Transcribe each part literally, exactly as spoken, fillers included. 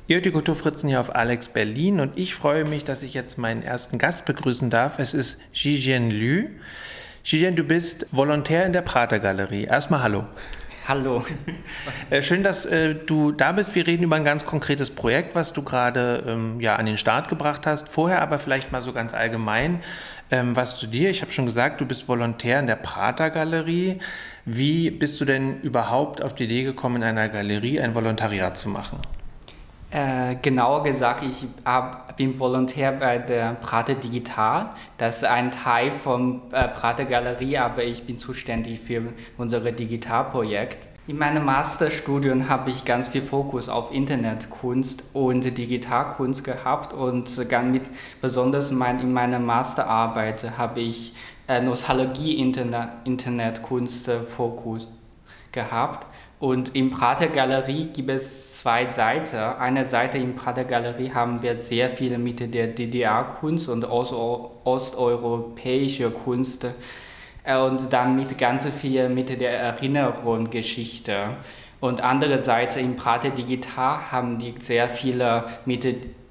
Ihr hört die Kulturfritzen hier auf Alex Berlin und ich freue mich, dass ich jetzt meinen ersten Gast begrüßen darf. Es ist Zhijian Liu. Zhijian, du bist Volontär in der Prater-Galerie. Erstmal hallo. Hallo. Äh, schön, dass äh, du da bist. Wir reden über ein ganz konkretes Projekt, was du gerade ähm, ja, an den Start gebracht hast. Vorher aber vielleicht mal so ganz allgemein ähm, was zu dir. Ich habe schon gesagt, du bist Volontär in der Prater-Galerie. Wie bist du denn überhaupt auf die Idee gekommen, in einer Galerie ein Volontariat zu machen? Äh, genauer gesagt, ich hab, bin Volontär bei der Prater Digital. Das ist ein Teil von äh, Prater Galerie, aber ich bin zuständig für unser Digitalprojekt. In meinem Masterstudium habe ich ganz viel Fokus auf Internetkunst und Digitalkunst gehabt und ganz mit, besonders mein, in meiner Masterarbeit habe ich äh, Nostalgie-Internetkunst-Fokus gehabt. Und in Prater Galerie gibt es zwei Seiten. Eine Seite in Prater Galerie haben wir sehr viel mit der D D R-Kunst und osteuropäischer Kunst und dann mit ganz viel mit der Erinnerungsgeschichte. Und andere Seite in Prater Digital haben die sehr viele mit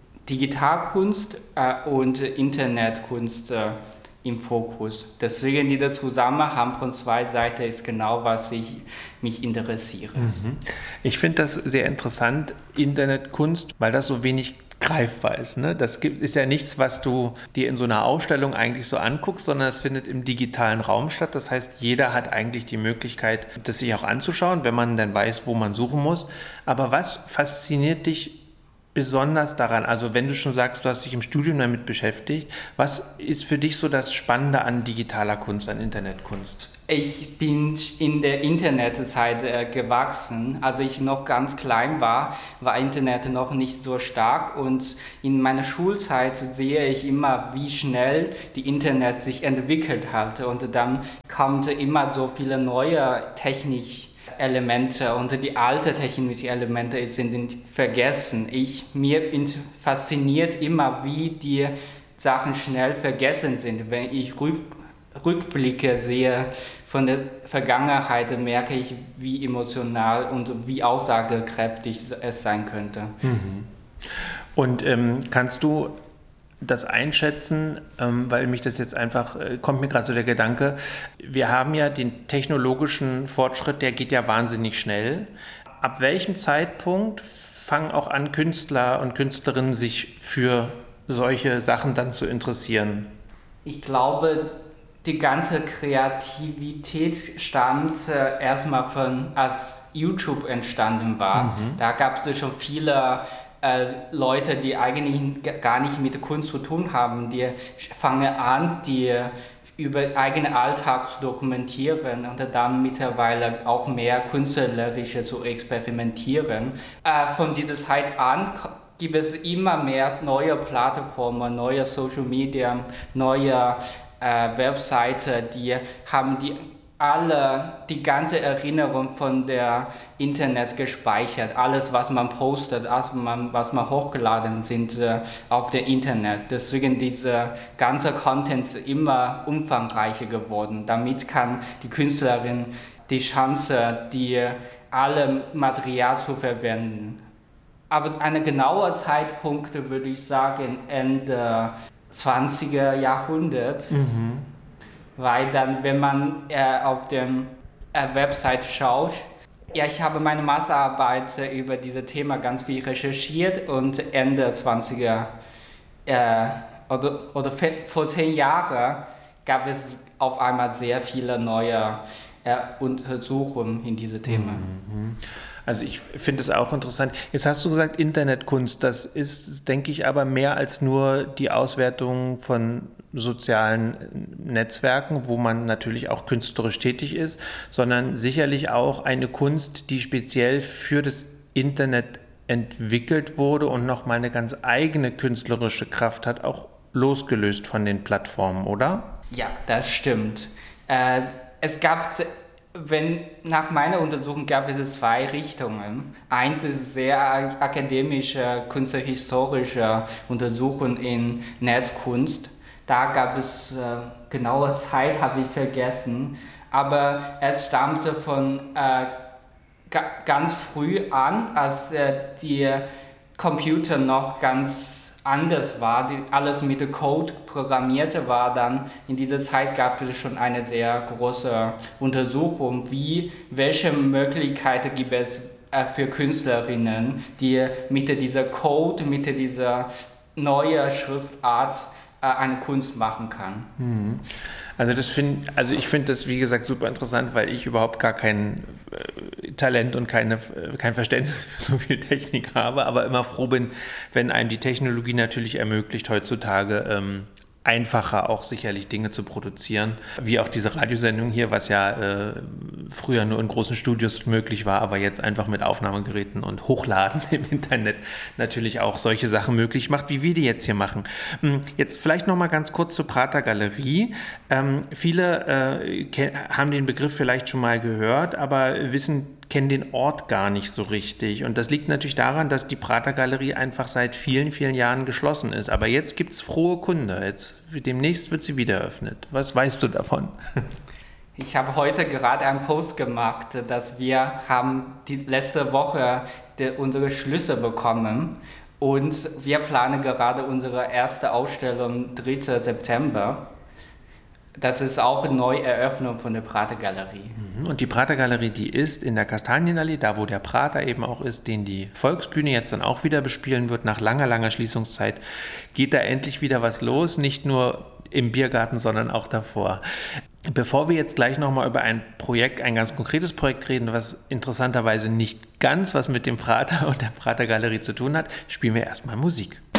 Digitalkunst und Internetkunst im Fokus. Deswegen dieser Zusammenhang von zwei Seiten ist genau, was ich mich interessiere. Mhm. Ich finde das sehr interessant, Internetkunst, weil das so wenig greifbar ist. Ne? Das gibt, ist ja nichts, was du dir in so einer Ausstellung eigentlich so anguckst, sondern es findet im digitalen Raum statt. Das heißt, jeder hat eigentlich die Möglichkeit, das sich auch anzuschauen, wenn man dann weiß, wo man suchen muss. Aber was fasziniert dich besonders daran? Also wenn du schon sagst, du hast dich im Studium damit beschäftigt, was ist für dich so das Spannende an digitaler Kunst, an Internetkunst? Ich bin in der Internetzeit äh, gewachsen. Als ich noch ganz klein war, war Internet noch nicht so stark und in meiner Schulzeit sehe ich immer, wie schnell die Internet sich entwickelt hat und dann kommt immer so viele neue Technik Elemente und die alten technischen Elemente sind vergessen. Ich, mir fasziniert immer, wie die Sachen schnell vergessen sind. Wenn ich rück, Rückblicke sehe von der Vergangenheit, merke ich, wie emotional und wie aussagekräftig es sein könnte. Mhm. Und ähm, kannst du das einschätzen, ähm, weil mich das jetzt einfach, äh, kommt mir gerade so der Gedanke, wir haben ja den technologischen Fortschritt, der geht ja wahnsinnig schnell. Ab welchem Zeitpunkt fangen auch an, Künstler und Künstlerinnen sich für solche Sachen dann zu interessieren? Ich glaube, die ganze Kreativität stammt äh, erstmal von, als YouTube entstanden war. Mhm. Da gab es schon viele Leute, die eigentlich gar nicht mit Kunst zu tun haben, die fangen an, die über eigenen Alltag zu dokumentieren und dann mittlerweile auch mehr künstlerisch zu experimentieren. Von dieser Zeit an gibt es immer mehr neue Plattformen, neue Social Media, neue äh, Webseiten, die haben die alle, die ganze Erinnerung von der Internet gespeichert. Alles, was man postet, alles, was man hochgeladen sind äh, auf der Internet. Deswegen dieser ganze Content immer umfangreicher geworden. Damit kann die Künstlerin die Chance, die alle Material zu verwenden. Aber ein genauer Zeitpunkt würde ich sagen Ende zwanzigsten Jahrhundert. Mhm. Weil dann, wenn man äh, auf der äh, Website schaut, ja, ich habe meine Masterarbeit äh, über dieses Thema ganz viel recherchiert und Ende zwanziger äh, oder, oder vor zehn Jahren gab es auf einmal sehr viele neue äh, Untersuchungen in diesem Thema. Mhm. Also ich finde es auch interessant. Jetzt hast du gesagt Internetkunst, das ist, denke ich, aber mehr als nur die Auswertung von sozialen Netzwerken, wo man natürlich auch künstlerisch tätig ist, sondern sicherlich auch eine Kunst, die speziell für das Internet entwickelt wurde und nochmal eine ganz eigene künstlerische Kraft hat, auch losgelöst von den Plattformen, oder? Ja, das stimmt. Äh, es gab... Wenn, nach meiner Untersuchung gab es zwei Richtungen. Eins ist sehr akademische, künstlerhistorische Untersuchung in Netzkunst. Da gab es äh, genaue Zeit, habe ich vergessen. Aber es stammte von äh, ga, ganz früh an, als äh, die Computer noch ganz anders war, die alles mit Code programmierte war, dann in dieser Zeit gab es schon eine sehr große Untersuchung, wie, welche Möglichkeiten gibt es äh, für Künstlerinnen, die mit dieser Code, mit dieser neuen Schriftart äh, eine Kunst machen kann. Mhm. Also das finde, also ich finde das, wie gesagt, super interessant, weil ich überhaupt gar kein äh, Talent und keine, kein Verständnis für so viel Technik habe, aber immer froh bin, wenn einem die Technologie natürlich ermöglicht, heutzutage ähm, einfacher auch sicherlich Dinge zu produzieren, wie auch diese Radiosendung hier, was ja äh, früher nur in großen Studios möglich war, aber jetzt einfach mit Aufnahmegeräten und Hochladen im Internet natürlich auch solche Sachen möglich macht, wie wir die jetzt hier machen. Jetzt vielleicht noch mal ganz kurz zur Prater Galerie. Ähm, viele äh, ke- haben den Begriff vielleicht schon mal gehört, aber wissen kennen den Ort gar nicht so richtig. Und das liegt natürlich daran, dass die Prater Galerie einfach seit vielen, vielen Jahren geschlossen ist. Aber jetzt gibt es frohe Kunde. Jetzt, demnächst wird sie wieder eröffnet. Was weißt du davon? Ich habe heute gerade einen Post gemacht, dass wir haben die letzte Woche die, unsere Schlüssel bekommen und wir planen gerade unsere erste Ausstellung dritter September. Das ist auch eine Neueröffnung von der Prater Galerie. Und die Prater Galerie, die ist in der Kastanienallee, da wo der Prater eben auch ist, den die Volksbühne jetzt dann auch wieder bespielen wird, nach langer, langer Schließungszeit, geht da endlich wieder was los, nicht nur im Biergarten, sondern auch davor. Bevor wir jetzt gleich nochmal über ein Projekt, ein ganz konkretes Projekt reden, was interessanterweise nicht ganz was mit dem Prater und der Prater Galerie zu tun hat, spielen wir erstmal Musik.